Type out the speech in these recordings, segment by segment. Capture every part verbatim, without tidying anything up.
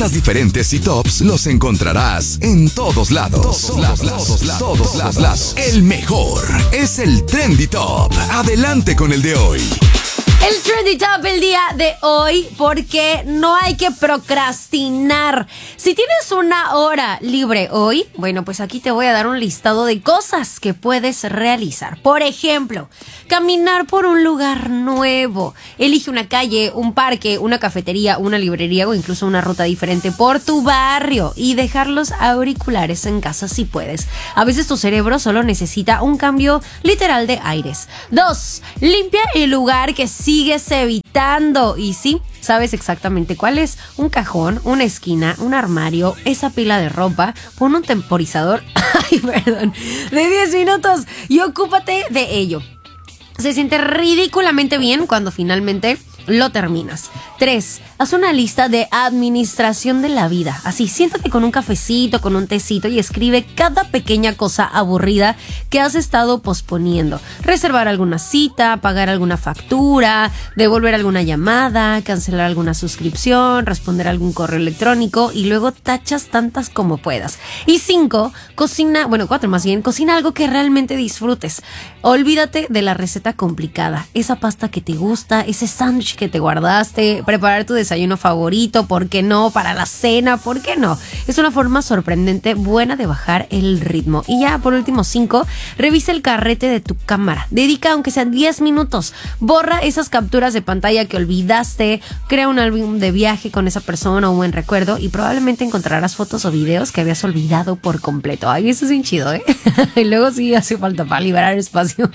gustas diferentes y tops los encontrarás en todos lados. Todos lados, todos lados, todos lados. El mejor es el Trendy Top. Adelante con el de hoy. El Trendy Top el día de hoy, porque no hay que procrastinar. Si tienes una hora libre hoy, bueno, pues aquí te voy a dar un listado de cosas que puedes realizar. Por ejemplo, caminar por un lugar nuevo. Elige una calle, un parque, una cafetería, una librería o incluso una ruta diferente por tu barrio y dejar los auriculares en casa si puedes. A veces tu cerebro solo necesita un cambio literal de aires. Dos, limpia el lugar que sí sigues evitando. Y sí, sabes exactamente cuál es. Un cajón, una esquina, un armario, esa pila de ropa. Pon un temporizador, ay, perdón, de diez minutos y ocúpate de ello. Se siente ridículamente bien cuando finalmente lo terminas. Tres, haz una lista de administración de la vida. Así, siéntate con un cafecito, con un tecito y escribe cada pequeña cosa aburrida que has estado posponiendo. Reservar alguna cita, pagar alguna factura, devolver alguna llamada, cancelar alguna suscripción, responder algún correo electrónico y luego tachas tantas como puedas. Y cinco, cocina, bueno, cuatro más bien, cocina algo que realmente disfrutes. Olvídate de la receta complicada, esa pasta que te gusta, ese sándwich que te guardaste, preparar tu desayuno favorito, ¿por qué no? Para la cena, ¿por qué no? Es una forma sorprendente, buena de bajar el ritmo. Y ya por último, cinco, revisa el carrete de tu cámara. Dedica aunque sean diez minutos. Borra esas capturas de pantalla que olvidaste, crea un álbum de viaje con esa persona o un buen recuerdo y probablemente encontrarás fotos o videos que habías olvidado por completo. Ay, eso es bien chido, ¿eh? Y luego sí hace falta para liberar espacio.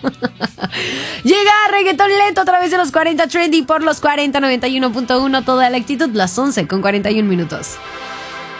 Llega Reggaetón Lento a través de los cuarenta Trendy por los cuarenta noventa y uno punto uno, toda la actitud, las once con cuarenta y un minutos.